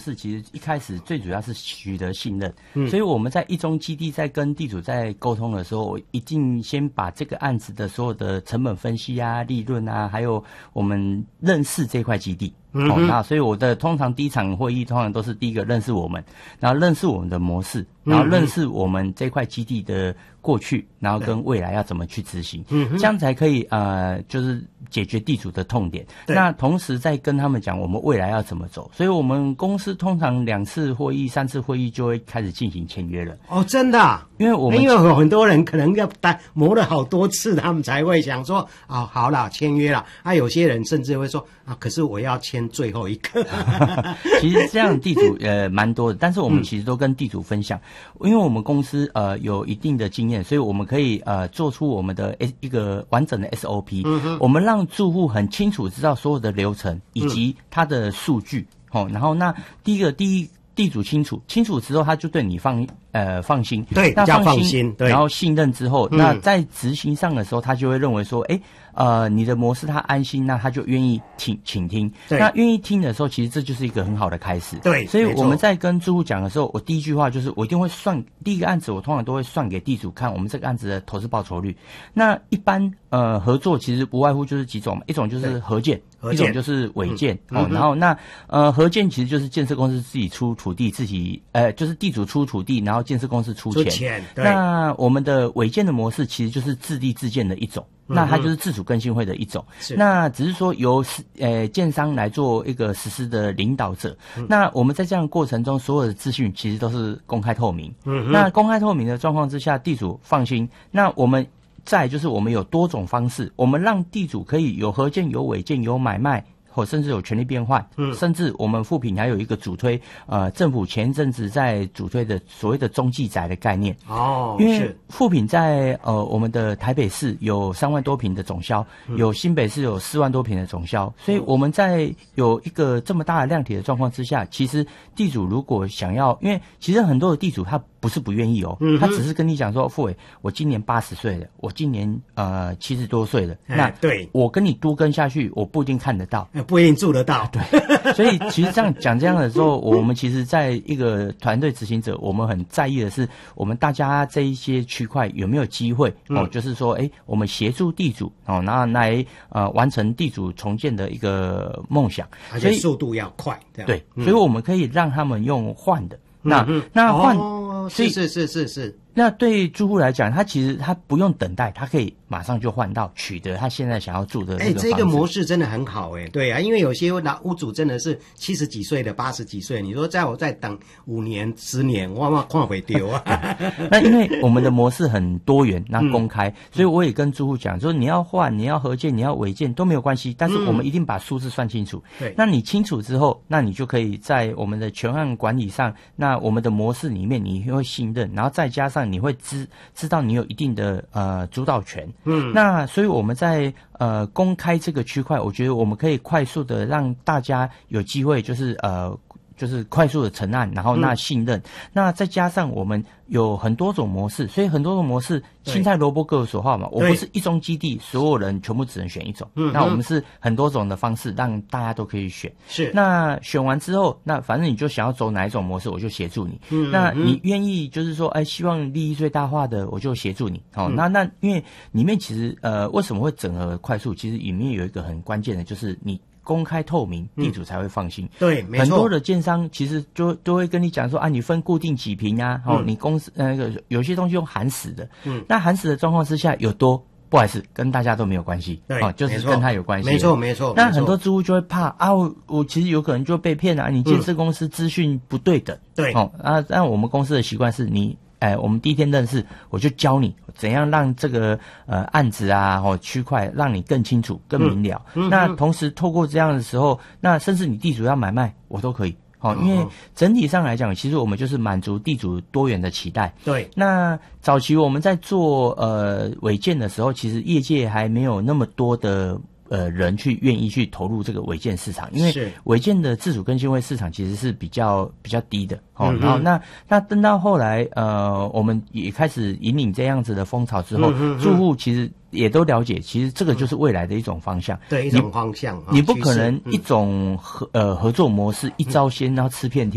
式其实一开始最主要是取得信任，所以我们在一中基地在跟地主在沟通的时候，我一定先把这个案子的所有的成本分析啊、利润啊，还有我们认识这块基地。那所以我的通常第一场会议通常都是第一个认识我们，然后认识我们的模式，然后认识我们这块基地的过去，然后跟未来要怎么去执行，这样才可以就是解决地主的痛点。那同时再跟他们讲我们未来要怎么走，所以我们公司通常2次会议、3次会议就会开始进行签约了。 哦，真的啊？因为有很多人可能要磨了好多次，他们才会想说啊，好啦，签约了。有些人甚至会说啊，可是我要签最后一个。 其实这样地主蛮多的，但是我们其实都跟地主分享，因为我们公司有一定的经验，所以我们可以做出我们的一个完整的 SOP，我们让住户很清楚知道所有的流程以及它的数据。然后那第一地主清楚之后，他就对你放心， 对， 那放心，对， 然后信任之后，那在执行上的时候，他就会认为说，你的模式他安心，那他就愿意倾听。那愿意听的时候，其实这就是一个很好的开始。 对， 所以我们在跟住户讲的时候，我第一句话就是我一定会算第一个案子，我通常都会算给地主看我们这个案子的投资报酬率。那一般合作其实不外乎就是几种，一种就是合建，一种就是违建。然后那合建其实就是建设公司自己出土地，自己就是地主出土地，然后建设公司出钱。那我们的违建的模式其实就是自地自建的一种。那它就是自主更新会的一种，那只是说由建商来做一个实施的领导者。那我们在这样的过程中，所有的资讯其实都是公开透明。那公开透明的状况之下，地主放心。那我们再来就是我们有多种方式，我们让地主可以有合建、有违建、有买卖。或甚至有权利变换，甚至我们富品还有一个主推，政府前一阵子在主推的所谓的中继宅的概念。因为富品在我们的台北市有3万多坪的总销，有新北市有4万多坪的总销，所以我们在有一个这么大的量体的状况之下，其实地主如果想要，因为其实很多的地主他不是不愿意他只是跟你讲说，富伟，我今年80岁了，我今年70多岁了，那对我跟你多跟下去，我不一定看得到。 不一定住得到， 对，所以其实这样的时候，我们其实在一个团队执行者，我们很在意的是，我们大家这一些区块有没有机会就是说，我们协助地主然后来完成地主重建的一个梦想， 而且速度要快， 对，所以我们可以让他们用换的，那换， 是。 那对住户来讲，他其实他不用等待，他可以马上就换到取得他现在想要住的那个房子。 这个模式真的很好对啊，因为有些屋主真的是70几岁的、80几岁，你说我再等5年、10年，我看不丢啊。 那因为我们的模式很多元，那公开，所以我也跟住户讲说，你要换、你要合建、你要违建都没有关系，但是我们一定把数字算清楚。对，那你清楚之后，那你就可以在我们的全案管理上，那我们的模式里面你会信任，然后再加上你会知道你有一定的主导权。那所以我们在公开这个区块，我觉得我们可以快速的让大家有机会，就是快速的成案，然后那信任，那再加上我们有很多种模式，所以很多种模式，青菜萝卜各有所好嘛。我不是一中基地，所有人全部只能选一种。那我们是很多种的方式，让大家都可以选。是，那选完之后，那反正你就想要走哪一种模式，我就协助你。那你愿意就是说，希望利益最大化的，我就协助你。那因为里面其实为什么会整合快速？其实里面有一个很关键的，就是你公开透明，地主才会放心。对，没错。很多的建商其实都会跟你讲说你分固定几坪啊，你公司那个有些东西用含死的，那含死的状况之下有多，不好意思，跟大家都没有关系。对，就是跟他有关系。没错。那很多住户就会怕我其实有可能就被骗你建设公司资讯不对等。对，那我们公司的习惯是我们第一天认识，我就教你怎样让这个案子区块让你更清楚、更明了。那同时透过这样的时候，那甚至你地主要买卖，我都可以。因为整体上来讲，其实我们就是满足地主多元的期待。对。那早期我们在做违建的时候，其实业界还没有那么多的人去愿意去投入这个违建市场，因为违建的自主更新会市场其实是比较低的。然后那等到后来我们也开始引领这样子的风潮之后，住户其实也都了解，其实这个就是未来的一种方向。对，一种方向。你不可能一种合作模式一招鲜，然后吃遍天。